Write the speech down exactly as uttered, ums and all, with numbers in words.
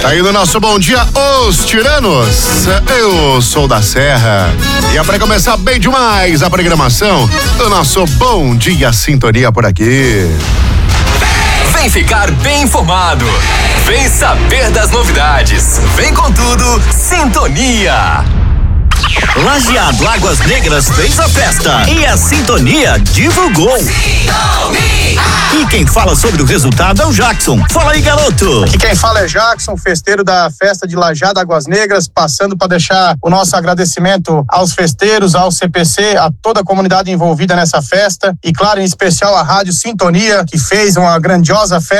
Tá aí no nosso Bom Dia, Os Tiranos. Eu sou da Serra. E é pra começar bem demais a programação do nosso Bom Dia Sintonia por aqui. Vem ficar bem informado. Vem saber das novidades. Vem com tudo, Sintonia. Lajeado Águas Negras fez a festa e a Sintonia divulgou. Sintonia. E quem fala sobre o resultado é o Jackson. Fala aí, garoto. Aqui quem fala é Jackson, festeiro da festa de Lajeado Águas Negras, passando para deixar o nosso agradecimento aos festeiros, ao C P C, a toda a comunidade envolvida nessa festa e, claro, em especial a Rádio Sintonia, que fez uma grandiosa festa.